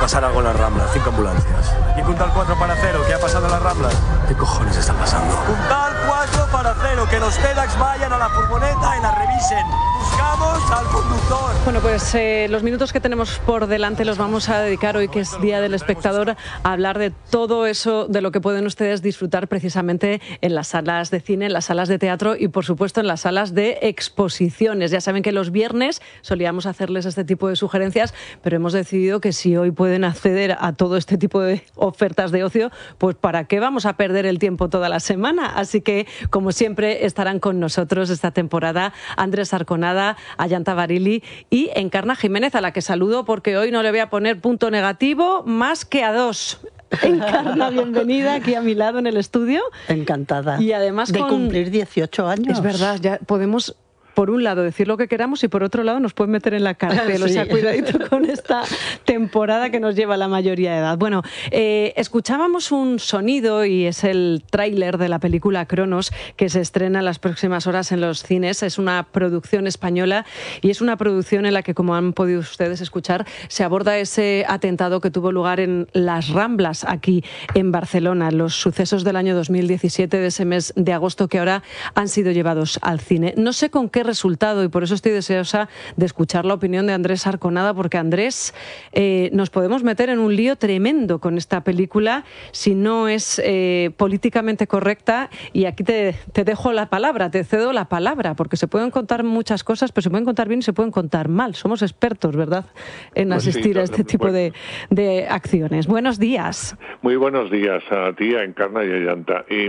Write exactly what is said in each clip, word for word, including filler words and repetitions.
pasar algo en las Ramblas, cinco ambulancias. Y Puntal cuatro para cero, ¿qué ha pasado en las Ramblas? ¿Qué cojones está pasando? Puntal cuatro para cero, que los TEDx vayan a la furgoneta y la revisen. Buscamos al conductor. Bueno, pues eh, los minutos que tenemos por delante los vamos a dedicar hoy, que es Día del Espectador, a hablar de todo eso de lo que pueden ustedes disfrutar precisamente en las salas de cine, en las salas de teatro y, por supuesto, en las salas de exposiciones. Ya saben que los viernes solíamos hacerles este tipo de sugerencias, pero hemos decidido que si hoy pueden acceder a todo este tipo de ofertas de ocio, pues ¿para qué vamos a perder el tiempo toda la semana? Así que, como siempre, estarán con nosotros esta temporada Andrés Arconada, Ayanta Barili y Encarna Jiménez, a la que saludo porque hoy no le voy a poner punto negativo más que a dos. Encarna, bienvenida aquí a mi lado en el estudio. Encantada. Y además de con... cumplir dieciocho años. Es verdad, ya podemos... por un lado decir lo que queramos y por otro lado nos pueden meter en la cárcel. Sí. O sea, cuidadito con esta temporada que nos lleva a la mayoría de edad. Bueno, eh, escuchábamos un sonido y es el tráiler de la película Cronos, que se estrena en las próximas horas en los cines. Es una producción española y es una producción en la que, como han podido ustedes escuchar, se aborda ese atentado que tuvo lugar en las Ramblas, aquí en Barcelona, los sucesos del año dos mil diecisiete, de ese mes de agosto, que ahora han sido llevados al cine. No sé con qué resultado, y por eso estoy deseosa de escuchar la opinión de Andrés Arconada, porque Andrés, eh, nos podemos meter en un lío tremendo con esta película si no es eh, políticamente correcta, y aquí te, te dejo la palabra, te cedo la palabra, porque se pueden contar muchas cosas, pero se pueden contar bien y se pueden contar mal. Somos expertos, ¿verdad?, en asistir pues sí, a este tipo bueno. de, de acciones. Buenos días. Muy buenos días a ti, a Encarna y a Ayanta. Y,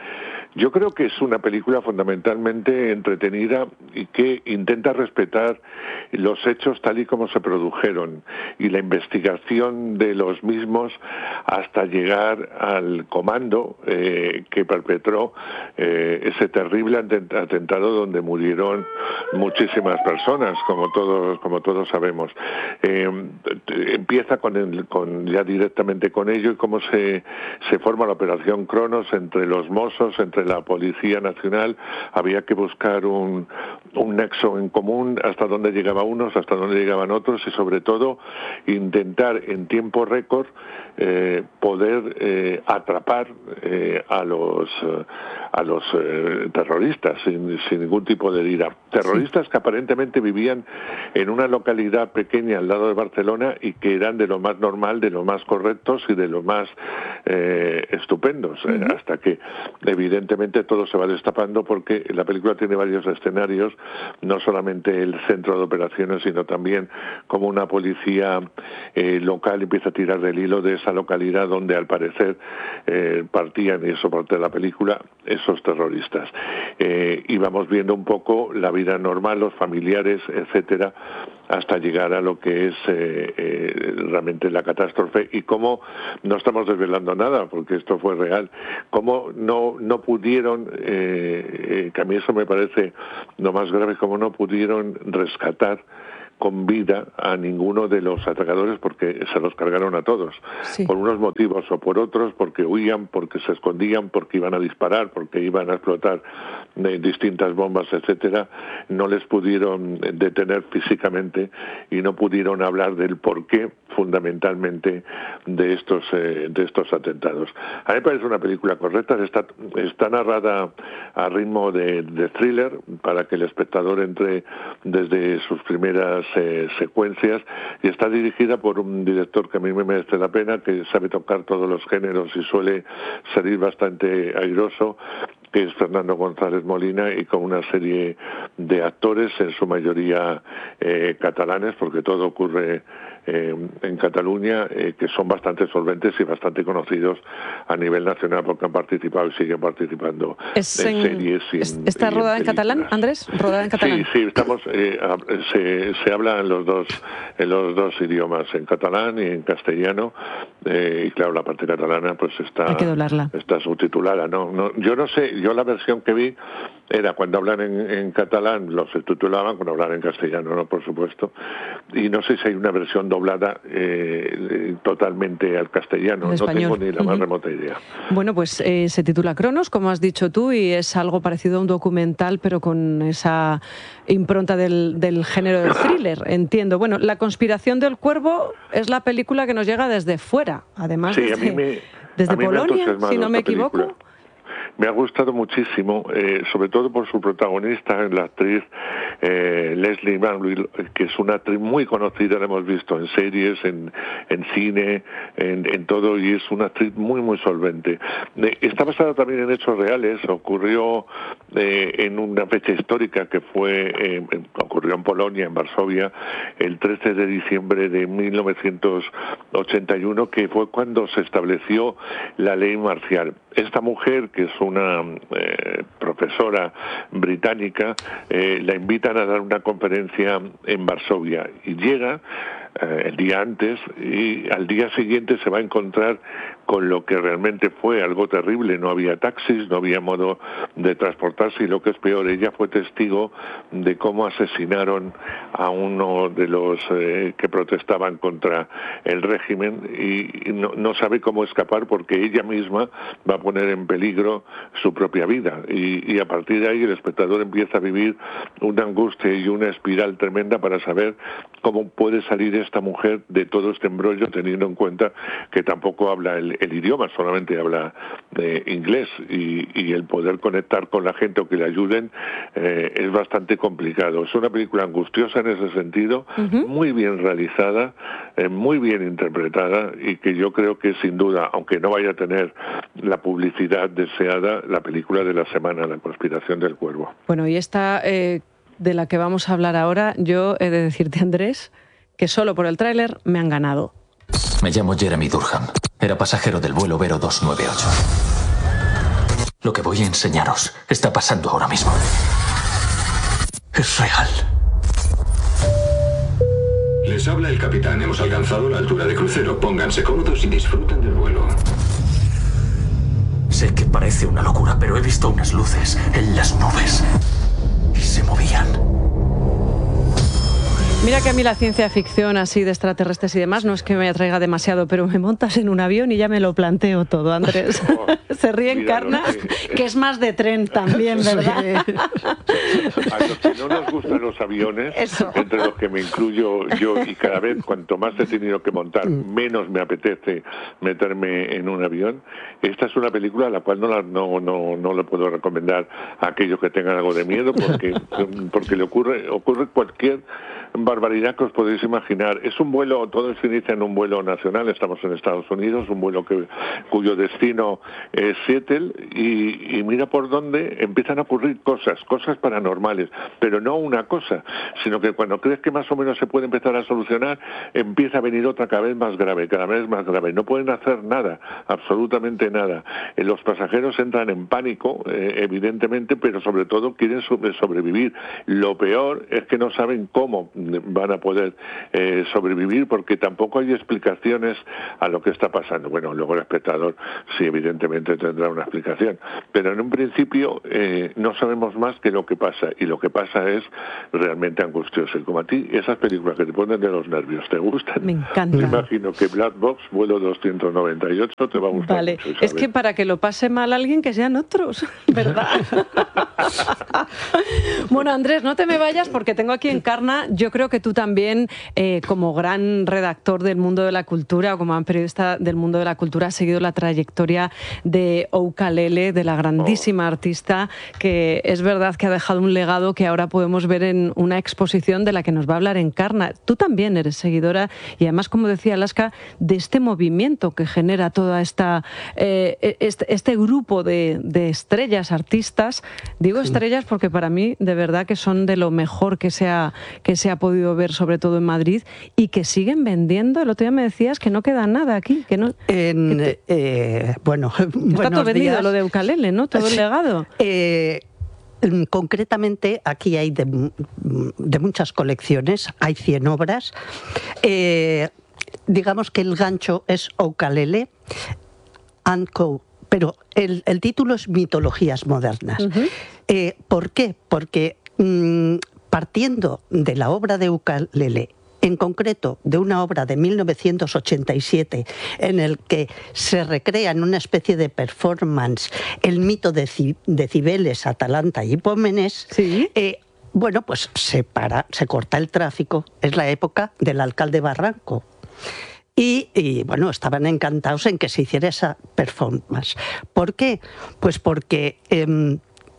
yo creo que es una película fundamentalmente entretenida y que intenta respetar los hechos tal y como se produjeron y la investigación de los mismos hasta llegar al comando eh, que perpetró eh, ese terrible atentado donde murieron muchísimas personas, como todos como todos sabemos. Eh, empieza con, el, con ya directamente con ello y cómo se, se forma la operación Cronos entre los Mossos, entre la Policía Nacional. Había que buscar un, un nexo en común, hasta dónde llegaban unos, hasta dónde llegaban otros, y sobre todo intentar en tiempo récord eh, poder eh, atrapar eh, a los eh, a los eh, terroristas sin, sin ningún tipo de ira. Terroristas sí. que aparentemente vivían en una localidad pequeña al lado de Barcelona y que eran de lo más normal, de lo más correctos y de lo más eh, estupendos, uh-huh. eh, hasta que evidentemente todo se va destapando, porque la película tiene varios escenarios, no solamente el centro de operaciones, sino también como una policía eh, local empieza a tirar del hilo de esa localidad donde al parecer eh, partían, y eso parte de la película, esos terroristas. Eh, y vamos viendo un poco la vida normal, los familiares, etcétera, hasta llegar a lo que es eh, eh, realmente la catástrofe, y cómo no estamos desvelando nada, porque esto fue real, cómo no, no pudieron, eh, eh, que a mí eso me parece lo más grave, cómo no pudieron rescatar con vida a ninguno de los atacadores, porque se los cargaron a todos, sí. por unos motivos o por otros, porque huían, porque se escondían, porque iban a disparar, porque iban a explotar eh, distintas bombas, etcétera. No les pudieron detener físicamente y no pudieron hablar del porqué fundamentalmente de estos eh, de estos atentados. A mí me parece una película correcta, está, está narrada a ritmo de, de thriller, para que el espectador entre desde sus primeras eh, secuencias, y está dirigida por un director que a mí me merece la pena, que sabe tocar todos los géneros y suele salir bastante airoso, que es Fernando González Molina, y con una serie de actores, en su mayoría eh, catalanes, porque todo ocurre eh, en Cataluña, eh, que son bastante solventes y bastante conocidos a nivel nacional, porque han participado y siguen participando es en, en series. Y es, en, ¿Está y rodada en, en catalán, Andrés? ¿Rodada en catalán? Sí, sí, estamos, eh, se, se habla en los dos en los dos idiomas, en catalán y en castellano, eh, y claro, la parte catalana pues está, Hay que doblarla. está subtitulada. No, no, yo no sé, yo la versión que vi era cuando hablan en, en catalán, los subtitulaban, cuando hablan en castellano, ¿no? Por supuesto. Y no sé si hay una versión doblada eh, totalmente al castellano, no tengo ni la más uh-huh. remota idea. Bueno, pues eh, se titula Cronos, como has dicho tú, y es algo parecido a un documental, pero con esa impronta del, del género del thriller, entiendo. Bueno, La conspiración del cuervo es la película que nos llega desde fuera, además sí, desde, a mí me, desde a mí Polonia, me si no me película. equivoco. Me ha gustado muchísimo, eh, sobre todo por su protagonista, la actriz eh, Leslie Manville, que es una actriz muy conocida, la hemos visto en series, en, en cine, en, en todo, y es una actriz muy, muy solvente. Eh, está basada también en hechos reales, ocurrió eh, en una fecha histórica que fue, eh, ocurrió en Polonia, en Varsovia, el trece de diciembre de mil novecientos ochenta y uno, que fue cuando se estableció la ley marcial. Esta mujer, que es una eh, profesora británica, eh, la invitan a dar una conferencia en Varsovia y llega eh, el día antes y al día siguiente se va a encontrar con lo que realmente fue algo terrible. No había taxis, no había modo de transportarse y lo que es peor, ella fue testigo de cómo asesinaron a uno de los eh, que protestaban contra el régimen y, y no, no sabe cómo escapar porque ella misma va a poner en peligro su propia vida y, y a partir de ahí el espectador empieza a vivir una angustia y una espiral tremenda para saber cómo puede salir esta mujer de todo este embrollo, teniendo en cuenta que tampoco habla el, el idioma, solamente habla eh, inglés y, y el poder conectar con la gente o que le ayuden eh, es bastante complicado. Es una película angustiosa en ese sentido, uh-huh. muy bien realizada, eh, muy bien interpretada y que yo creo que sin duda, aunque no vaya a tener la publicidad deseada, la película de la semana, La conspiración del cuervo. Bueno, y esta eh, de la que vamos a hablar ahora, yo he de decirte, Andrés, que solo por el tráiler me han ganado. Me llamo Jeremy Durham. Era pasajero del vuelo Vero doscientos noventa y ocho. Lo que voy a enseñaros está pasando ahora mismo. Es real. Les habla el capitán. Hemos alcanzado la altura de crucero. Pónganse cómodos y disfruten del vuelo. Sé que parece una locura, pero he visto unas luces en las nubes y se movían. Mira que a mí la ciencia ficción así de extraterrestres y demás no es que me atraiga demasiado, pero me montas en un avión y ya me lo planteo todo, Andrés. Oh, se ríe en Encarna, que, que es más de tren también, ¿verdad? A los que no nos gustan los aviones, Eso. entre los que me incluyo yo, y cada vez cuanto más he tenido que montar, menos me apetece meterme en un avión. Esta es una película a la cual no la, no, no, no le puedo recomendar a aquellos que tengan algo de miedo, porque, porque le ocurre, ocurre cualquier barbaridad que os podéis imaginar. Es un vuelo, todo se inicia en un vuelo nacional, estamos en Estados Unidos, un vuelo que, cuyo destino es Seattle, y, y mira por dónde empiezan a ocurrir cosas, cosas paranormales, pero no una cosa, sino que cuando crees que más o menos se puede empezar a solucionar, empieza a venir otra cada vez más grave, cada vez más grave. No pueden hacer nada, absolutamente nada. Eh, los pasajeros entran en pánico, eh, evidentemente, pero sobre todo quieren sobrevivir. Lo peor es que no saben cómo van a poder eh, sobrevivir porque tampoco hay explicaciones a lo que está pasando. Bueno, luego el espectador sí, evidentemente tendrá una explicación, pero en un principio eh, no sabemos más que lo que pasa y lo que pasa es realmente angustioso. Y como a ti, esas películas que te ponen de los nervios te gustan, me encanta. Me imagino que Black Box, vuelo doscientos noventa y ocho, te va a gustar vale. mucho, es que para que lo pase mal alguien que sean otros, ¿verdad? Bueno, Andrés, no te me vayas porque tengo aquí en Encarna. Yo creo que tú también, eh, como gran redactor del mundo de la cultura o como gran periodista del mundo de la cultura, has seguido la trayectoria de Ukulele, de la grandísima artista, que es verdad que ha dejado un legado que ahora podemos ver en una exposición de la que nos va a hablar Encarna. Tú también eres seguidora y además, como decía Alaska, de este movimiento que genera toda esta eh, este, este grupo de, de estrellas, artistas. Digo sí. estrellas porque para mí de verdad que son de lo mejor que se ha, que se ha podido ver, sobre todo en Madrid, y que siguen vendiendo. El otro día me decías que no queda nada aquí, que no. En, que te... eh, bueno, está todo vendido días. Lo de Ukulele, ¿no? Todo el legado. Eh, concretamente aquí hay de, de muchas colecciones, hay cien obras. Eh, digamos que el gancho es Ukulele, Anko pero el, el título es Mitologías modernas. Uh-huh. eh, ¿Por qué? Porque mmm, partiendo de la obra de Ukulele, en concreto de una obra de mil novecientos ochenta y siete en el que se recrea en una especie de performance el mito de, Ci de Cibeles, Atalanta y Hipómenes, ¿sí? eh, bueno, pues se para, se corta el tráfico. Es la época del alcalde Barranco. Y, y bueno, estaban encantados en que se hiciera esa performance. ¿Por qué? Pues porque Eh,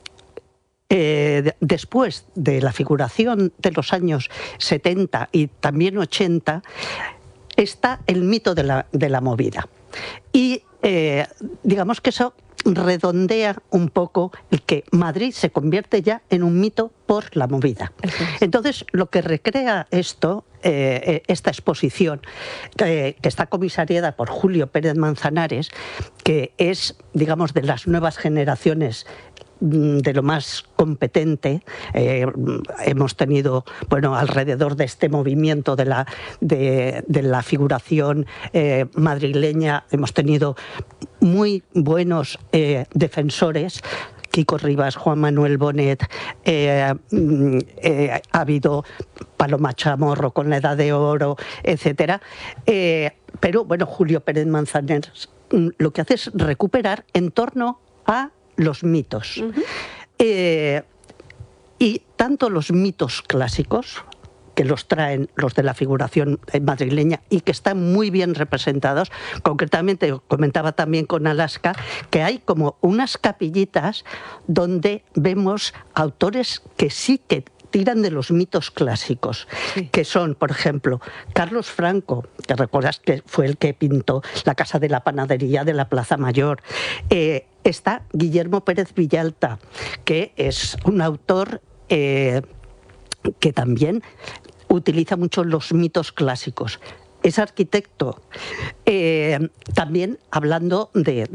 Eh, de, después de la figuración de los años setenta y también ochenta, está el mito de la, de la movida. Y eh, digamos que eso redondea un poco el que Madrid se convierte ya en un mito por la movida. Entonces, lo que recrea esto, eh, esta exposición, eh, que está comisariada por Julio Pérez Manzanares, que es, digamos, de las nuevas generaciones de lo más competente. Eh, hemos tenido, bueno, alrededor de este movimiento de la, de, de la figuración eh, madrileña, hemos tenido muy buenos eh, defensores. Kiko Rivas, Juan Manuel Bonet, eh, eh, ha habido Paloma Chamorro con La Edad de Oro, etcétera. Eh, pero, bueno, Julio Pérez Manzanares lo que hace es recuperar en torno a los mitos. Uh-huh. eh, y tanto los mitos clásicos, que los traen los de la figuración madrileña y que están muy bien representados, concretamente comentaba también con Alaska, que hay como unas capillitas donde vemos autores que sí que tiran de los mitos clásicos, sí. que son, por ejemplo, Carlos Franco, que recuerdas que fue el que pintó la Casa de la Panadería de la Plaza Mayor. Eh, está Guillermo Pérez Villalta, que es un autor eh, que también utiliza mucho los mitos clásicos. Es arquitecto, eh, también hablando de...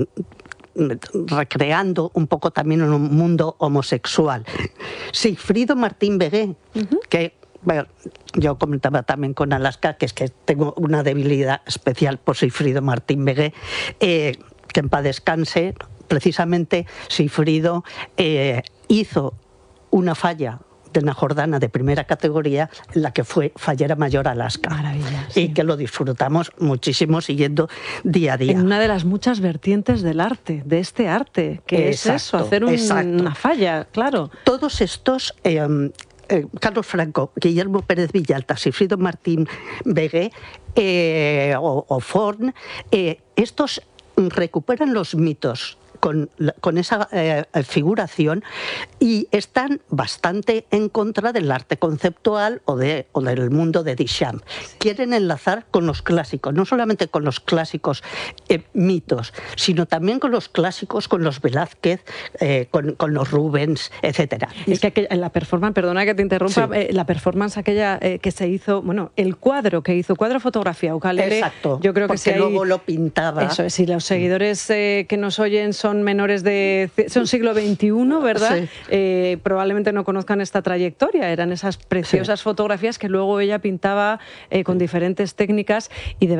recreando un poco también en un mundo homosexual. Sigfrido Martín Begué, uh-huh. que bueno, yo comentaba también con Alaska que es que tengo una debilidad especial por Sigfrido Martín Begué, eh, que en paz descanse. Precisamente Sigfrido eh, hizo una falla de una Jordana de primera categoría en la que fue Fallera Mayor Alaska. Maravilla, sí. Y que lo disfrutamos muchísimo siguiendo día a día. En una de las muchas vertientes del arte, de este arte, que exacto, es eso, hacer un, una falla, claro. Todos estos... Eh, eh, Carlos Franco, Guillermo Pérez Villalta, Sigfrido Martín Begué eh, o, o Forn, eh, estos recuperan los mitos Con, con esa eh, figuración y están bastante en contra del arte conceptual o, de, o del mundo de Duchamp. Quieren enlazar con los clásicos, no solamente con los clásicos eh, mitos, sino también con los clásicos, con los Velázquez, eh, con, con los Rubens, etcétera. Es que aquella, la performance, perdona que te interrumpa, sí. eh, la performance aquella eh, que se hizo, bueno, el cuadro que hizo, cuadro fotografía, Ukulele, exacto, yo creo que porque si luego hay, lo pintaba. Eso es, si los seguidores eh, que nos oyen son menores de... son siglo veintiuno, ¿verdad? Sí. Eh, probablemente no conozcan esta trayectoria. Eran esas preciosas sí. fotografías que luego ella pintaba eh, con diferentes técnicas y de